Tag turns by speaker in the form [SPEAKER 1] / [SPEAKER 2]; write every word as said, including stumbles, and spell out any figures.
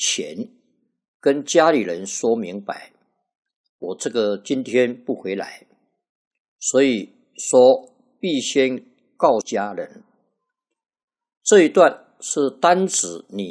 [SPEAKER 1] 前跟家里人说明白，我这个今天不回来，所以说必先告家人。这一段是单指你